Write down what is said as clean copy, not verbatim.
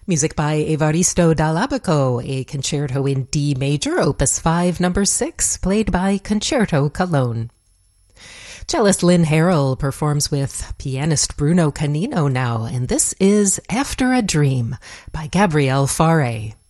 Music by Evaristo Dall'Abaco, a concerto in D major, opus 5, number 6, played by Concerto Cologne. Cellist Lynn Harrell performs with pianist Bruno Canino now, and this is After a Dream by Gabriel Fauré.